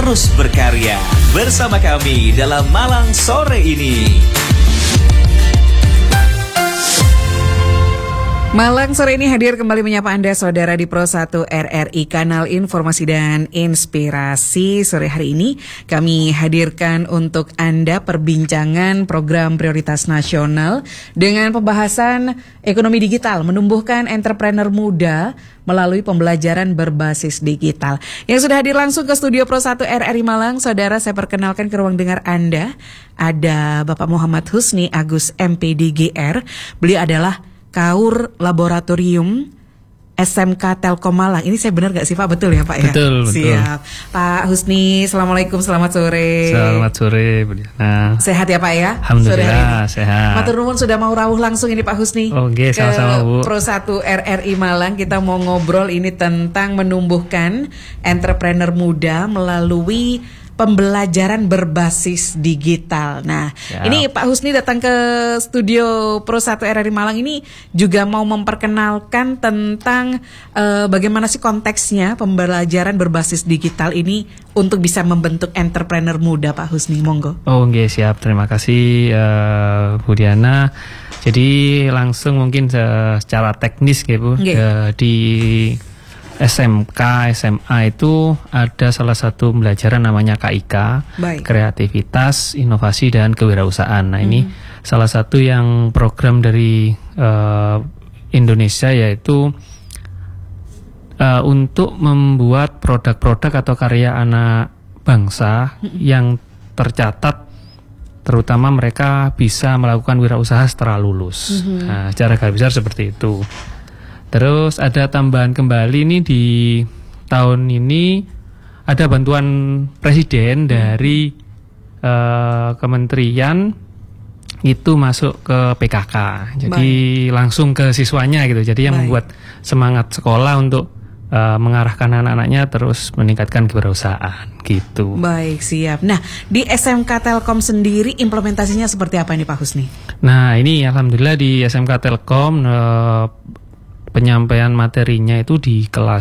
terus berkarya bersama kami dalam Malang sore ini. Malang sore ini hadir kembali menyapa Anda saudara di Pro 1 RRI Kanal Informasi dan Inspirasi. Sore hari ini kami hadirkan untuk Anda perbincangan program prioritas nasional dengan pembahasan ekonomi digital, menumbuhkan entrepreneur muda melalui pembelajaran berbasis digital. Yang sudah hadir langsung ke studio Pro 1 RRI Malang, saudara, saya perkenalkan ke ruang dengar Anda. Ada Bapak Muhammad Husni Agus MPDGR. Beliau adalah Kaur Laboratorium SMK Telkom Malang. Ini saya benar gak sih Pak? Betul ya Pak ya? Betul. Siap. Pak Husni, Assalamualaikum, selamat sore. Selamat sore, Bu Diana. Sehat ya Pak ya? Alhamdulillah, sehat. Matur nuwun sudah mau rawuh langsung ini Pak Husni. Oke, sama-sama Bu. Pro 1 RRI Malang, kita mau ngobrol ini tentang menumbuhkan entrepreneur muda melalui pembelajaran berbasis digital. Nah, ini Pak Husni datang ke studio Pro 1 RRI Malang ini juga mau memperkenalkan tentang bagaimana sih konteksnya pembelajaran berbasis digital ini untuk bisa membentuk entrepreneur muda, Pak Husni. Monggo. Oke, siap. Terima kasih Bu Diana. Jadi langsung mungkin secara teknis ya Bu, di SMK, SMA itu ada salah satu pembelajaran namanya KIK, Kreativitas, Inovasi, dan Kewirausahaan. Nah ini salah satu yang program dari Indonesia, yaitu untuk membuat produk-produk atau karya anak bangsa yang tercatat, terutama mereka bisa melakukan wirausaha setelah lulus. Nah, secara garis besar seperti itu. Terus ada tambahan kembali nih di tahun ini ada bantuan presiden dari kementerian itu masuk ke PKK. Jadi langsung ke siswanya gitu. Jadi yang membuat semangat sekolah untuk mengarahkan anak-anaknya terus meningkatkan kewirausahaan gitu. Baik, siap. Nah, di SMK Telkom sendiri implementasinya seperti apa ini Pak Husni? Nah, ini alhamdulillah di SMK Telkom penyampaian materinya itu di kelas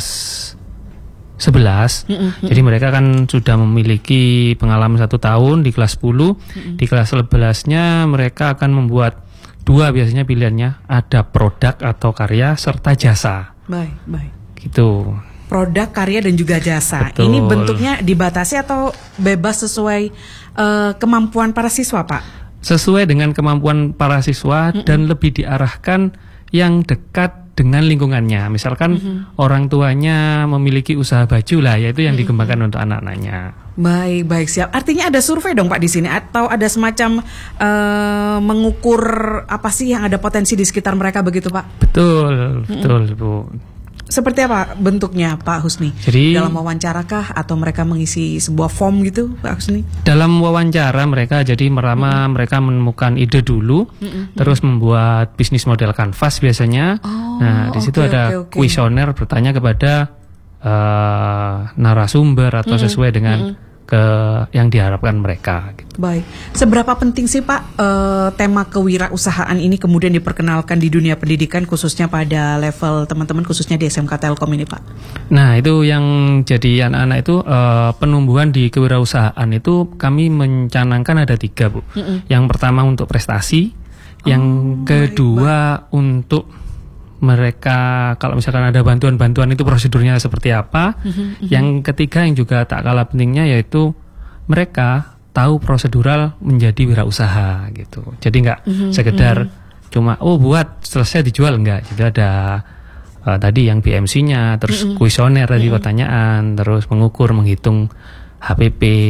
11. Jadi mereka kan sudah memiliki pengalaman 1 tahun di kelas 10. Di kelas 11-nya mereka akan membuat 2 biasanya pilihannya, ada produk atau karya serta jasa. Baik. Gitu. Produk, karya, dan juga jasa. Betul. Ini bentuknya dibatasi atau bebas sesuai kemampuan para siswa, Pak? Sesuai dengan kemampuan para siswa dan lebih diarahkan yang dekat dengan lingkungannya. Misalkan orang tuanya memiliki usaha baju lah, yaitu yang dikembangkan untuk anak-anaknya. Baik, siap. Artinya ada survei dong Pak di sini, atau ada semacam mengukur apa sih yang ada potensi di sekitar mereka begitu Pak? Betul Bu. Seperti apa bentuknya Pak Husni? Jadi dalam wawancara kah atau mereka mengisi sebuah form gitu Pak Husni? Dalam wawancara mereka mereka menemukan ide dulu, terus membuat bisnis model kanvas biasanya. Nah di situ ada kuesioner bertanya kepada narasumber atau sesuai dengan yang diharapkan mereka. Gitu. Baik, seberapa penting sih Pak tema kewirausahaan ini kemudian diperkenalkan di dunia pendidikan khususnya pada level teman-teman khususnya di SMK Telkom ini Pak? Nah itu yang jadi anak-anak itu penumbuhan di kewirausahaan itu kami mencanangkan ada 3 Bu. Yang pertama untuk prestasi, yang kedua untuk mereka kalau misalkan ada bantuan-bantuan itu prosedurnya seperti apa. Yang ketiga yang juga tak kalah pentingnya yaitu mereka tahu prosedural menjadi wirausaha gitu. Jadi nggak sekedar cuma buat selesai dijual, enggak. Jadi ada tadi yang BMC-nya, terus kuesioner tadi pertanyaan, terus mengukur, menghitung HPP.